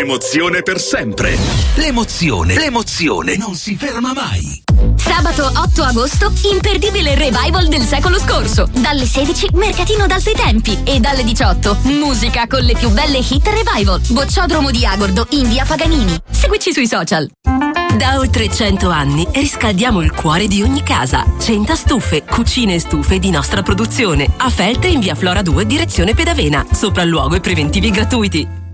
Emozione per sempre. L'emozione non si ferma mai. Sabato 8 agosto, imperdibile revival del secolo scorso. Dalle 16, mercatino d'altri tempi. E dalle 18, musica con le più belle hit revival. Bocciodromo di Agordo, in via Paganini. Seguici sui social. Da oltre 100 anni riscaldiamo il cuore di ogni casa. Centa Stufe, cucine e stufe di nostra produzione. A Feltre in via Flora 2, direzione Pedavena. Sopralluogo e preventivi gratuiti.